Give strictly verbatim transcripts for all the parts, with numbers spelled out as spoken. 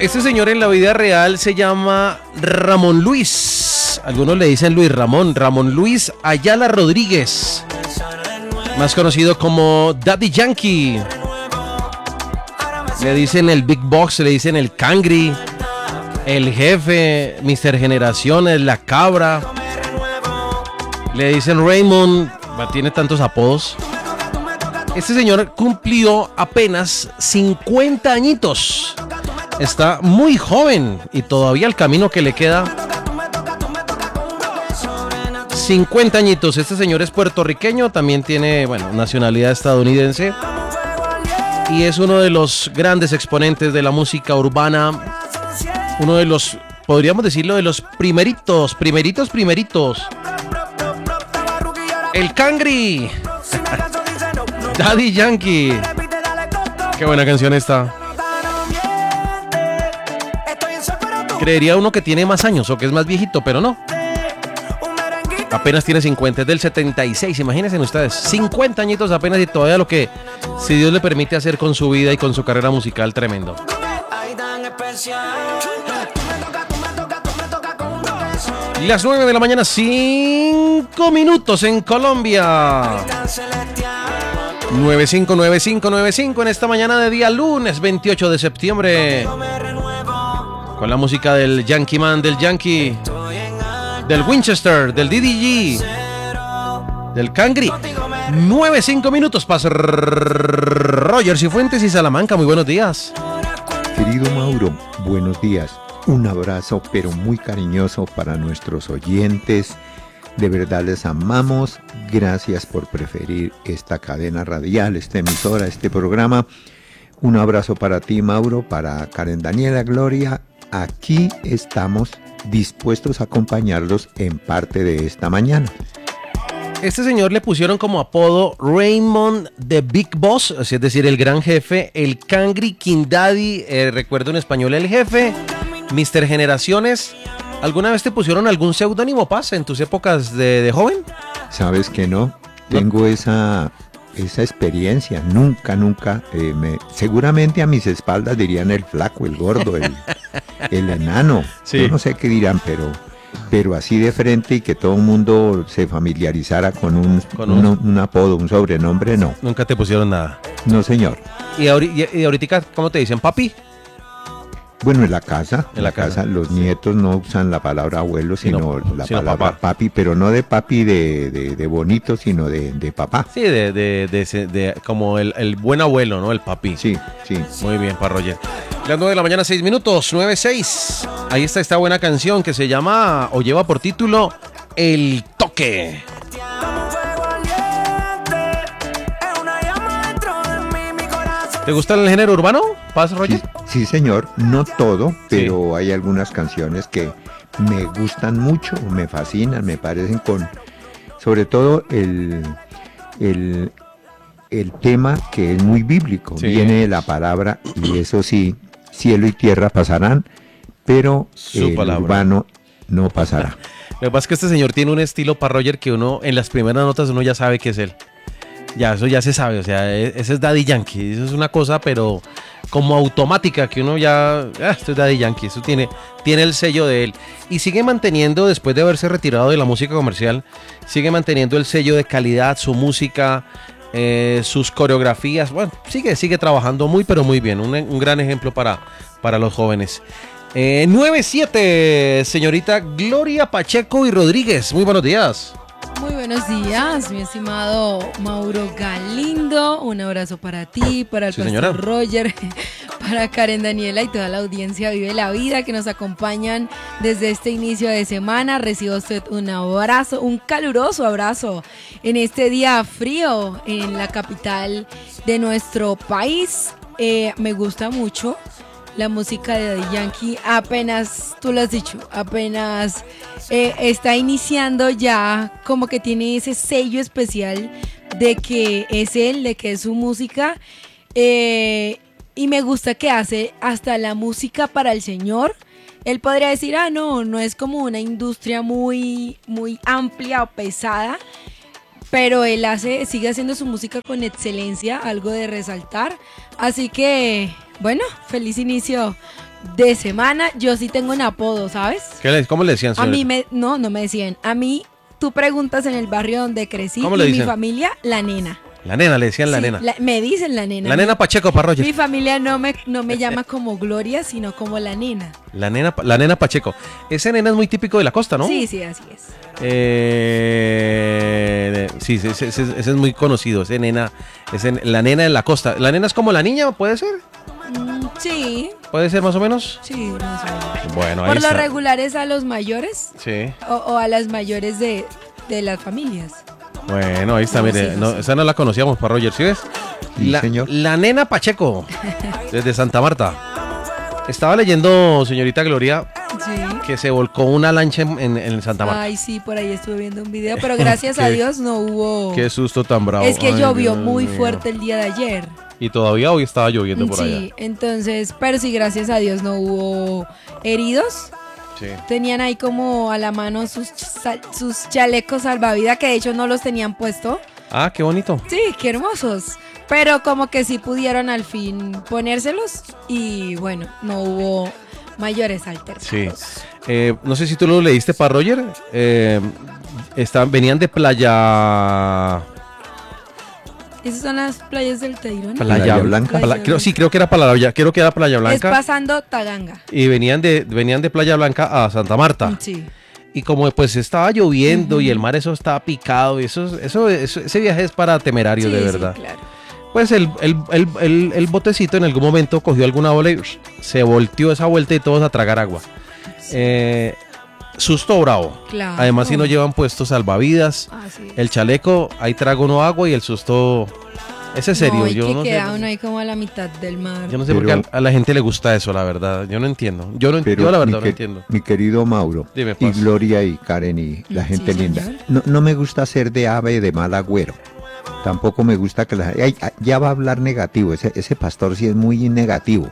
Este señor en la vida real se llama Ramón Luis. Algunos le dicen Luis Ramón. Ramón Luis Ayala Rodríguez, más conocido como Daddy Yankee. Le dicen el Big Box, le dicen el Cangri, el Jefe, mister Generaciones, la Cabra. Le dicen Raymond, tiene tantos apodos. Este señor cumplió apenas cincuenta añitos. Está muy joven y todavía el camino que le queda. cincuenta añitos. Este señor es puertorriqueño, también tiene, bueno, nacionalidad estadounidense. Y es uno de los grandes exponentes de la música urbana. Uno de los, podríamos decirlo, de los primeritos, primeritos, primeritos. El Cangri. Daddy Yankee. Qué buena canción esta. Creería uno que tiene más años o que es más viejito, pero no. Apenas tiene cincuenta, es del setenta y seis, imagínense ustedes. cincuenta añitos apenas y todavía lo que, si Dios le permite hacer con su vida y con su carrera musical, tremendo. Las nueve de la mañana, cinco minutos en Colombia. nueve cinco nueve cinco nueve cinco en esta mañana de día lunes veintiocho de septiembre. Con la música del Yankee Man, del Yankee, del Winchester, del D D G, del Cangri. nueve cinco minutos para Roger Cifuentes y Salamanca. Muy buenos días. Querido Mauro, buenos días. Un abrazo pero muy cariñoso para nuestros oyentes. De verdad les amamos. Gracias por preferir esta cadena radial, esta emisora, este programa. Un abrazo para ti, Mauro, para Karen Daniela, Gloria. Aquí estamos dispuestos a acompañarlos en parte de esta mañana. Este señor le pusieron como apodo Raymond the Big Boss, es decir, el gran jefe, el Cangri, King Daddy, eh, recuerdo en español el Jefe, mister Generaciones. ¿Alguna vez te pusieron algún seudónimo, Paz, en tus épocas de, de joven? Sabes que no, tengo ¿No? esa... esa experiencia, nunca, nunca, eh, me, seguramente a mis espaldas dirían el flaco, el gordo, el, el enano, sí. Yo no sé qué dirán, pero, pero así de frente y que todo el mundo se familiarizara con un, ¿Con un, un, un apodo, un sobrenombre, no. Nunca te pusieron nada. No, señor. ¿Y, ahorita, y ahorita cómo te dicen, papi? Bueno, en la casa, en en la casa, casa los sí. nietos no usan la palabra abuelo, sino, sino la sino palabra papá. papi, pero no de papi de, de, de bonito, sino de, de papá. Sí, de, de, de, de, de como el, el buen abuelo, ¿no? El papi. Sí, sí. Muy bien, para Roger. Las nueve de la mañana, seis minutos, nueve seis. Ahí está esta buena canción que se llama, o lleva por título, El Toque. ¿Te gusta el género urbano? ¿Paz, Roger? Sí, sí, señor. No todo, pero sí. Hay algunas canciones que me gustan mucho, me fascinan, me parecen con... Sobre todo el, el, el tema que es muy bíblico. Sí. Viene la palabra, y eso sí, cielo y tierra pasarán, pero Su el palabra. urbano no pasará. Lo que pasa es que este señor tiene un estilo, para Roger, que uno en las primeras notas uno ya sabe que es él. Ya, eso ya se sabe, o sea, ese es Daddy Yankee, eso es una cosa, pero como automática, que uno ya, ah, esto es Daddy Yankee, eso tiene, tiene el sello de él. Y sigue manteniendo, después de haberse retirado de la música comercial, sigue manteniendo el sello de calidad, su música, eh, sus coreografías, bueno, sigue, sigue trabajando muy, pero muy bien, un, un gran ejemplo para, para los jóvenes. Eh, nueve siete, señorita Gloria Pacheco y Rodríguez, muy buenos días. Muy buenos días, mi estimado Mauro Galindo. Un abrazo para ti, para el sí, pastor señora. Roger, para Karen Daniela y toda la audiencia Vive la Vida que nos acompañan desde este inicio de semana. Reciba usted un abrazo, un caluroso abrazo en este día frío en la capital de nuestro país. Eh, me gusta mucho la música de Daddy Yankee, apenas, tú lo has dicho, apenas eh, está iniciando ya, como que tiene ese sello especial de que es él, de que es su música, eh, y me gusta que hace hasta la música para el Señor. Él podría decir, ah, no, no es como una industria muy, muy amplia o pesada, pero él hace, sigue haciendo su música con excelencia, algo de resaltar, así que... Bueno, feliz inicio de semana, yo sí tengo un apodo, ¿sabes? ¿Qué le, ¿Cómo le decían, A señorita? mí me, no, no me decían. A mí, tú preguntas en el barrio donde crecí ¿Cómo y le mi dicen? familia, la nena. La nena, le decían la Sí, nena. la- me dicen la nena. La nena Pacheco para Roger. Mi familia no me, no me llama como Gloria, sino como la nena. La nena, la nena Pacheco. Ese nena es muy típico de la costa, ¿no? Sí, sí, así es. Eh, sí, ese, ese- ese es muy conocido. Ese nena, ese, la nena de la costa. ¿La nena es como la niña? ¿Puede ser? Mm, sí, ¿Puede ser más o menos? sí, más o menos. Bueno, ahí Por lo está. regular es a los mayores Sí. o, o a las mayores de, de las familias. Bueno, ahí está, No, mire. sí, no, sí. Esa no la conocíamos para Roger, ¿sí ves? Sí, la, señor. la nena Pacheco, desde Santa Marta. Estaba leyendo, señorita Gloria, Sí. que se volcó una lancha en, en- en Santa Marta. Ay, sí, por ahí estuve viendo un video, pero gracias a Qué- Dios no hubo. Qué susto tan bravo. Es que Ay, llovió Dios muy mío. fuerte el día de ayer. Y todavía hoy estaba lloviendo por allá. Sí, entonces, pero sí, gracias a Dios no hubo heridos. Sí. Tenían ahí como a la mano sus, sal- sus chalecos salvavidas, que de hecho no los tenían puesto. Ah, qué bonito. Sí, qué hermosos. Pero como que sí pudieron al fin ponérselos y bueno, no hubo mayores Sí. altercados. Eh, no sé si tú lo leíste para Roger. Eh, estaban, venían de playa. Esas son las playas del Tayrona. Playa Blanca. Pla- creo, sí, creo que era playa, creo que era Playa Es Blanca. pasando Taganga. Y venían de, venían de Playa Blanca a Santa Marta. Sí. Y como pues estaba lloviendo y el mar eso estaba picado, y eso, eso, eso- ese viaje es para temerarios, Sí, de sí, verdad. claro. Pues el, el, el, el- el botecito en algún momento cogió alguna ola y se volteó esa vuelta y todos a tragar agua. Eh, susto bravo. Claro. Además, si no llevan puestos salvavidas, Así es. el chaleco, ahí trago uno agua y el susto. Ese es serio. No, y yo que no queda sé. uno ahí como a la mitad del mar. Yo no sé por Pero- qué a, a la gente le gusta eso, la verdad. Yo no entiendo. Yo, no, Pero yo la mi verdad no que- entiendo. Mi querido Mauro, Dime, y pues. Gloria y Karen y la Sí, gente linda, señor. no, no me gusta ser de ave de mal agüero. Tampoco me gusta que la ay, ay, ya va a hablar negativo, ese, ese pastor sí es muy negativo.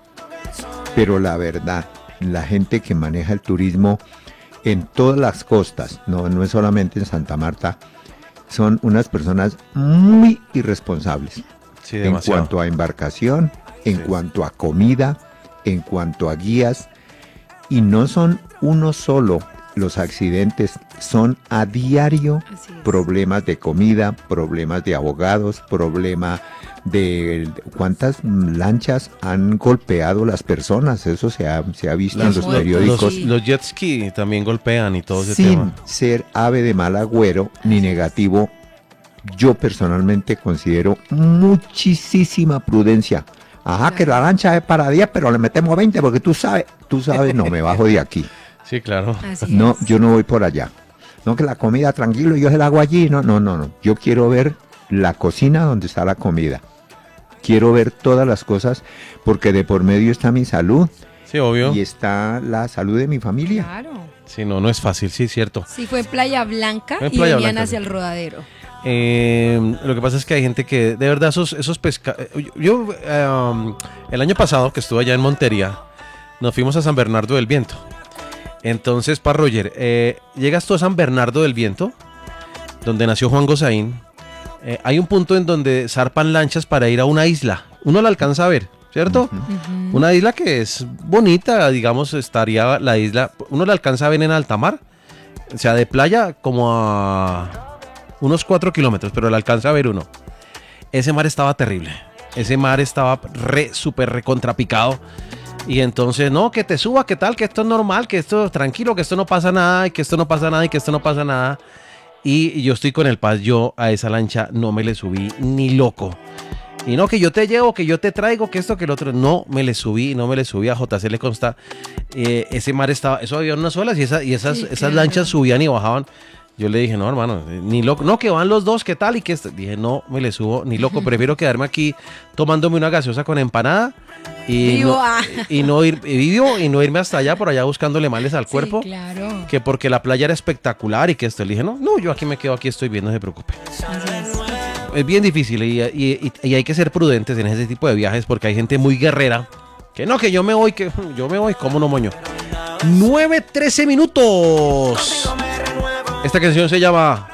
Pero la verdad, la gente que maneja el turismo en todas las costas, no, no es solamente en Santa Marta, son unas personas muy irresponsables. Sí, En demasiado. cuanto a embarcación, en Sí. cuanto a comida, en cuanto a guías, y no son uno solo los accidentes, son a diario Así es. problemas de comida, problemas de abogados, problema de cuántas lanchas han golpeado las personas, eso se ha, se ha visto Las en los muertes, periódicos. Los, los jet ski también golpean y todo ese Sin tema. ser ave de mal agüero ni negativo, yo personalmente considero muchísima prudencia. Ajá, que la lancha es para diez, pero le metemos veinte porque tú sabes, tú sabes, no me bajo de aquí. Sí, claro. Así No, es. yo no voy por allá. No, que la comida tranquilo, yo se la hago allí. No, no, no, no. Yo quiero ver la cocina donde está la comida. Quiero ver todas las cosas porque de por medio está mi salud Sí, obvio. y está la salud de mi familia. Claro. Sí, no, no es fácil, sí, es cierto. Sí, fue en Playa Blanca Fue en y Playa venían Blanca, hacia sí. el rodadero. Eh, lo que pasa es que hay gente que, de verdad, esos, esos pescados. Yo, eh, um, el año pasado que estuve allá en Montería, nos fuimos a San Bernardo del Viento. Entonces, para Roger, eh, llegas tú a San Bernardo del Viento, donde nació Juan Gozaín. Eh, hay un punto en donde zarpan lanchas para ir a una isla. Uno la alcanza a ver, ¿cierto? Ujú. Una isla que es bonita, digamos, estaría la isla. Uno la alcanza a ver en alta mar, o sea, de playa como a unos cuatro kilómetros, pero la alcanza a ver uno. Ese mar estaba terrible. Ese mar estaba re, súper recontrapicado. Y entonces, no, que te suba, que tal, que esto es normal, que esto tranquilo, que esto no pasa nada, y que esto no pasa nada, y que esto no pasa nada. Y yo estoy con el Paz, yo a esa lancha no me le subí ni loco. Y no, que yo te llevo, que yo te traigo, que esto, que el otro. No me le subí, no me le subí. A J C le consta. eh, ese mar estaba, eso había unas olas y, esa, y esas, Sí, esas claro. lanchas subían y bajaban. Yo le dije, no, hermano, eh, ni loco. No, que van los dos, ¿qué tal? Y que esto. Dije, no me le subo ni loco. Prefiero quedarme aquí tomándome una gaseosa con empanada. Y Vivo, no, ah. y no ir, y vivo y no irme hasta allá, por allá buscándole males al cuerpo. Sí, claro. Que porque la playa era espectacular y que esto. Le dije, no, no, yo aquí me quedo, aquí estoy bien, no se preocupe. Así es. Es bien difícil y, y- y- y hay que ser prudentes en ese tipo de viajes porque hay gente muy guerrera. Que no, que yo me voy, que yo me voy, ¿cómo no, moño? nueve trece minutos. Esta canción se llama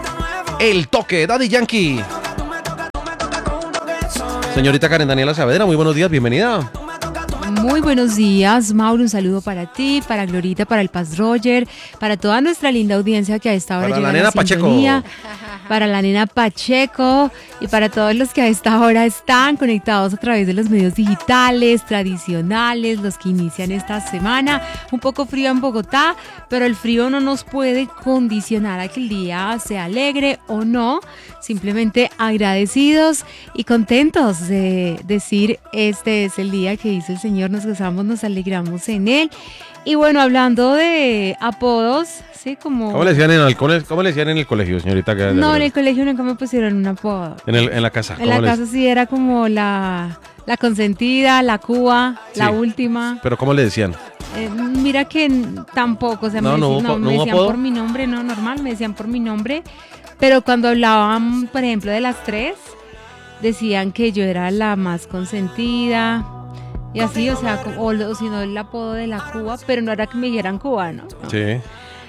El Toque, Daddy Yankee. Señorita Karen Daniela Saavedra, muy buenos días, bienvenida. Muy buenos días, Mauro, un saludo para ti, para Glorita, para el Paz Roger, para toda nuestra linda audiencia que a esta hora Para llega la a nena Pacheco. sintonía, para la nena Pacheco y para todos los que a esta hora están conectados a través de los medios digitales, tradicionales, los que inician esta semana. Un poco frío en Bogotá, pero el frío no nos puede condicionar a que el día sea alegre o no, simplemente agradecidos y contentos de decir este es el día que hizo el Señor, nos gozamos, nos alegramos en él. Y bueno, hablando de apodos, sí, como... ¿Cómo le decían en el, cole- cómo le decían en el colegio, señorita? Que- No, en el colegio nunca me pusieron un apodo. en, el- en la casa. En la ¿cómo le- casa sí era como la, la consentida, la Cuba, Sí. la última. Pero ¿cómo le decían? Eh, mira que n- tampoco, o sea, No, me, no decí- hubo no, po- no me hubo decían apodo. por mi nombre, no, normal, me decían por mi nombre. Pero cuando hablaban, por ejemplo, de las tres, decían que yo era la más consentida. Y así, o sea, co- o, lo- o si no el apodo de la Cuba, pero no era que me dijeran cubano. ¿no? Sí.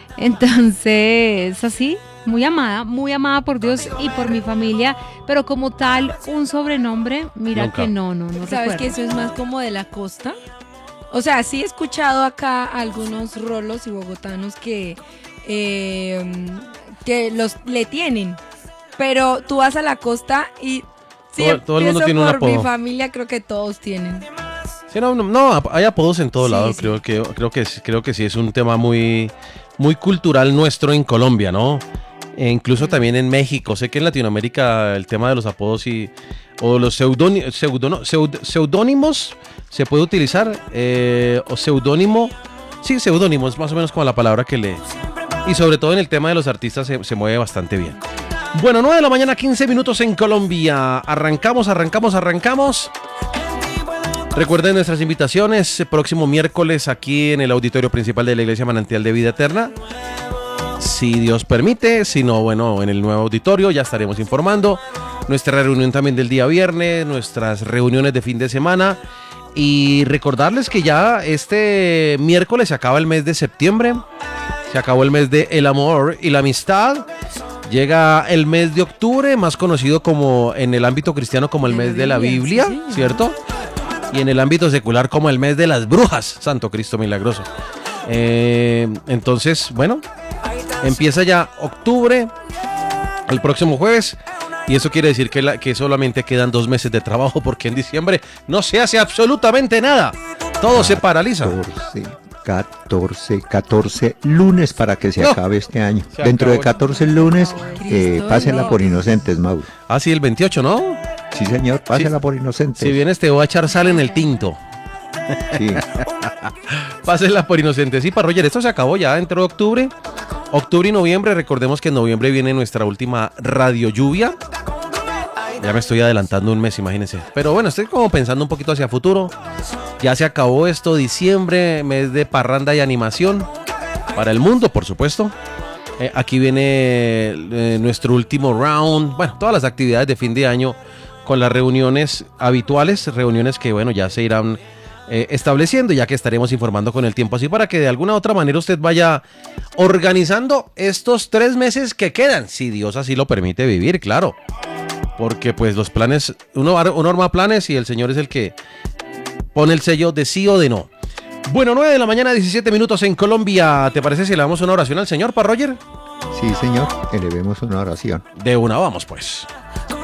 Entonces, así, muy amada, muy amada por Dios y por mi familia, pero como tal, un sobrenombre, mira Nunca. que no, no, no ¿Sabes recuerdo. que eso es más como de la costa? O sea, sí he escuchado acá algunos rolos y bogotanos que, eh, que los le tienen, pero tú vas a la costa y si Todo- todo el mundo empiezo tiene un por mi apodo. familia, creo que todos tienen. Sí, no, no, no, hay apodos en todos Sí, lados. sí. Creo que, creo que, sí- creo que sí es un tema muy, muy cultural nuestro en Colombia, ¿no? E incluso también en México. Sé que en Latinoamérica el tema de los apodos y o los seudóni- pseudono- seud- seudónimos se puede utilizar eh, o seudónimo, sí, seudónimo es más o menos como la palabra que lee. Y sobre todo en el tema de los artistas se, se mueve bastante bien. Bueno, nueve de la mañana, quince minutos en Colombia. Arrancamos, arrancamos, arrancamos. Recuerden nuestras invitaciones, próximo miércoles aquí en el auditorio principal de la Iglesia Manantial de Vida Eterna. Si Dios permite, si no, bueno, en el nuevo auditorio ya estaremos informando. Nuestra reunión también del día viernes, nuestras reuniones de fin de semana. Y recordarles que ya este miércoles se acaba el mes de septiembre. Se acabó el mes de el amor y la amistad. Llega el mes de octubre, más conocido como en el ámbito cristiano como el De la mes de la Biblia, Biblia, sí, señor. ¿cierto? Y en el ámbito secular como el mes de las brujas, Santo Cristo Milagroso. Eh, entonces, bueno, empieza ya octubre, el próximo jueves, y eso quiere decir que, la, que solamente quedan dos meses de trabajo porque en diciembre no se hace absolutamente nada. Todo se paraliza. catorce, catorce, catorce lunes para que se No. acabe este año. Se Dentro acabó. de catorce lunes, eh, Cristo, pásenla no. por inocentes, Mauro. Ah, sí, el veintiocho, ¿no? Sí, señor, pásenla por inocentes. Si vienes te voy a echar sal en el tinto. Sí. Pásenla por inocentes. Sí, para Roger, esto se acabó ya, entró octubre. Octubre y noviembre, recordemos que en noviembre viene nuestra última radio lluvia. Ya me estoy adelantando un mes, imagínense. Pero bueno, estoy como pensando un poquito hacia futuro. Ya se acabó esto, diciembre, mes de parranda y animación. Para el mundo, por supuesto. Eh, aquí viene eh, nuestro último round. Bueno, todas las actividades de fin de año con las reuniones habituales. Reuniones que, bueno, ya se irán eh, estableciendo, ya que estaremos informando con el tiempo. Así para que de alguna u otra manera usted vaya organizando estos tres meses que quedan. Si Dios así lo permite vivir, claro. Porque pues los planes, uno, uno arma planes y el Señor es el que pone el sello de sí o de no. Bueno, nueve de la mañana, diecisiete minutos en Colombia. ¿Te parece si le damos una oración al Señor, para Roger? Sí, señor, elevemos una oración. De una, vamos pues.